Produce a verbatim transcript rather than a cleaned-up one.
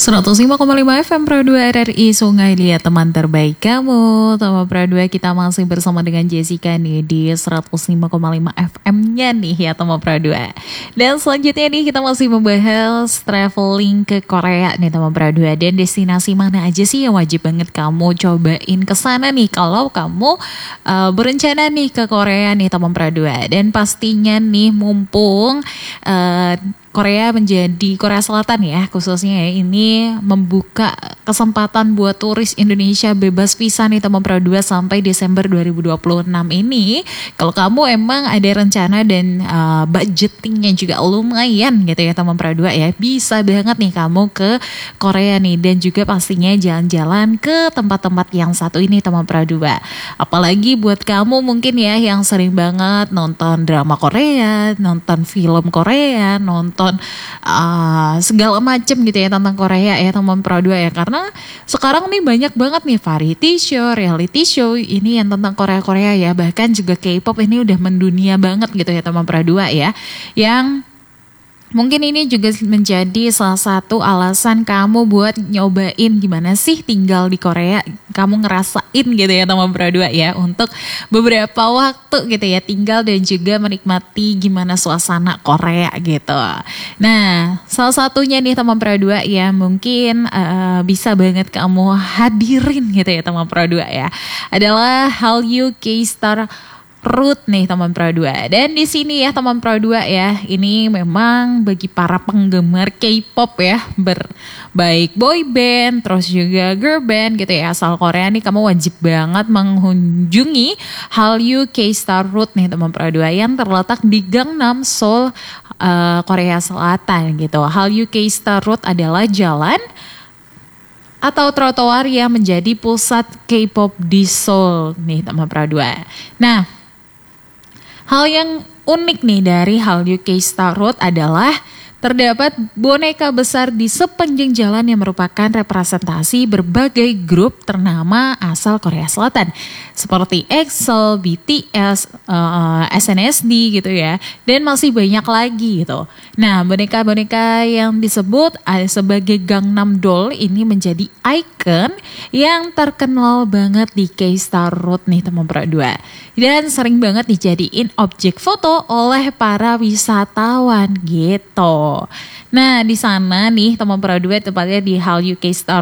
seratus lima koma lima F M Pro dua R R I Sungai Liat, teman terbaik kamu. Teman Pro dua, kita masih bersama dengan Jessica nih di seratus lima koma lima F M-nya nih ya teman Pro dua. Dan selanjutnya nih kita masih membahas traveling ke Korea nih teman Pro dua. Dan destinasi mana aja sih yang wajib banget kamu cobain ke sana nih kalau kamu uh, berencana nih ke Korea nih teman Pro dua. Dan pastinya nih mumpung uh, Korea menjadi Korea Selatan ya khususnya ya, ini membuka kesempatan buat turis Indonesia bebas visa nih teman Pro dua sampai Desember dua ribu dua puluh enam ini. Kalau kamu emang ada rencana dan uh, budgetingnya juga lumayan gitu ya teman Pro dua ya, bisa banget nih kamu ke Korea nih. Dan juga pastinya jalan-jalan ke tempat-tempat yang satu ini teman Pro dua. Apalagi buat kamu mungkin ya yang sering banget nonton drama Korea, nonton film Korea, nonton Uh, segala macam gitu ya tentang Korea ya teman Pro dua ya, karena sekarang nih banyak banget nih variety show, reality show ini yang tentang Korea-Korea ya, bahkan juga K-pop ini udah mendunia banget gitu ya teman Pro dua ya, yang mungkin ini juga menjadi salah satu alasan kamu buat nyobain gimana sih tinggal di Korea. Kamu ngerasain gitu ya teman Pro dua ya, untuk beberapa waktu gitu ya tinggal dan juga menikmati gimana suasana Korea gitu. Nah, salah satunya nih teman Pro dua ya, mungkin uh, bisa banget kamu hadirin gitu ya teman Pro dua ya, adalah Hallyu K-Star Root nih teman Pro dua. Dan di sini ya teman Pro dua ya, ini memang bagi para penggemar K-pop ya, ber, baik boy band terus juga girl band gitu ya asal Korea nih, kamu wajib banget mengunjungi Hallyu K-Star Root nih teman Pro dua yang terletak di Gangnam, Seoul, uh, Korea Selatan gitu. Hallyu K-Star Root adalah jalan atau trotoar yang menjadi pusat K-pop di Seoul nih teman Pro dua. Nah, hal yang unik nih dari Hallyu K-Star Root adalah terdapat boneka besar di sepanjang jalan yang merupakan representasi berbagai grup ternama asal Korea Selatan seperti EXO, B T S, uh, S N S D gitu ya, dan masih banyak lagi gitu. Nah, boneka-boneka yang disebut sebagai Gangnam Doll ini menjadi ikon yang terkenal banget di K-Star Root nih teman Pro dua, dan sering banget dijadiin objek foto oleh para wisatawan gitu. Nah, di sana nih teman Pro dua, tepatnya di Hallyu K-Star